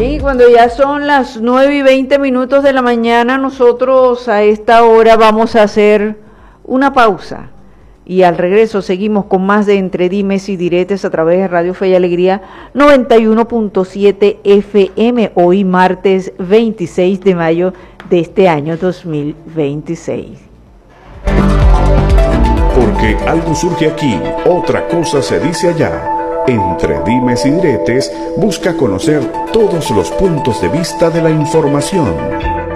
Bien, cuando ya son las 9:20 de la mañana, nosotros a esta hora vamos a hacer una pausa. Y al regreso seguimos con más de Entre Dimes y Diretes a través de Radio Fe y Alegría 91.7 FM, hoy martes 26 de mayo de este año 2026. Porque algo surge aquí, otra cosa se dice allá. Entre Dimes y Diretes busca conocer todos los puntos de vista de la información.